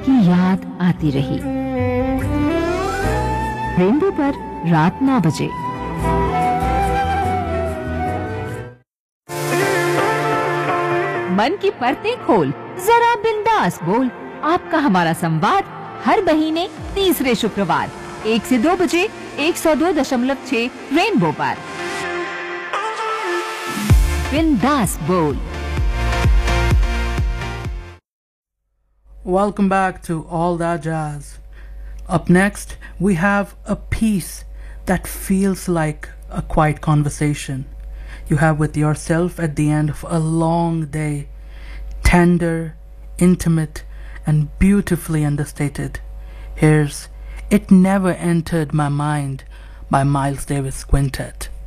की याद आती रही। रेनबो पर रात 9 बजे। मन की परतें खोल, जरा बिंदास बोल। आपका हमारा संवाद हर महीने तीसरे शुक्रवार 1 से 2 बजे 102.6 रेनबो पर। बिंदास बोल। Welcome back to All That Jazz. Up next, we have a piece that feels like a quiet conversation you have with yourself at the end of a long day. Tender, intimate, and beautifully understated. Here's It Never Entered My Mind by Miles Davis Quintet.